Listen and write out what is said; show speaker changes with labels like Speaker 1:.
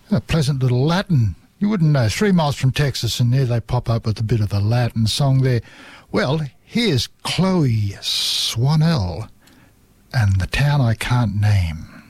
Speaker 1: A pleasant little Latin. You wouldn't know. 3 miles from Texas, and there they pop up with a bit of a Latin song there. Well, here's Chloe Swanell and The Town I Can't Name.